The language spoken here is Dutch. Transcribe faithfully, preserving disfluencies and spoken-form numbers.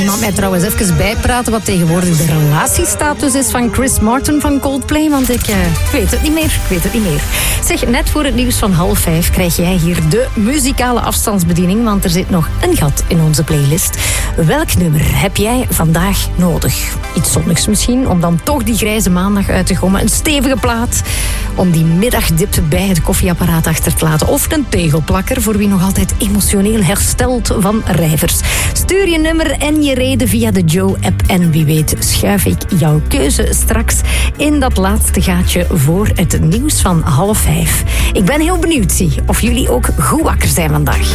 iemand mij trouwens even bijpraten wat tegenwoordig de relatiestatus is van Chris Martin van Coldplay? Want ik uh, weet het niet meer, ik weet het niet meer. Zeg, net voor het nieuws van half vijf krijg jij hier de muzikale afstandsbediening, want er zit nog een gat in onze playlist. Welk nummer heb jij vandaag nodig? Iets zonnigs misschien, om dan toch die grijze maandag uit te gommen. Een stevige plaat om die middagdip bij het koffieapparaat achter te laten. Of een tegelplakker voor wie nog altijd emotioneel herstelt van rijvers. Stuur je nummer en je reden via de Joe-app. En wie weet schuif ik jouw keuze straks in dat laatste gaatje voor het nieuws van half vijf. Ik ben heel benieuwd, zie, of jullie ook goed wakker zijn vandaag.